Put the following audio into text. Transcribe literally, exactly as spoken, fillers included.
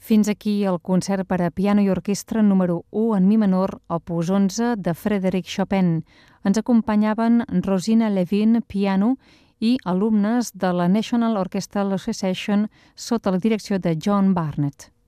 Fins aquí el concert per a piano i orquestra número u en mi menor, opus onze, de Frédéric Chopin. Ens acompanyaven Rosina Levine, piano, i alumnes de la National Orchestral Association sota la direcció de John Barnett.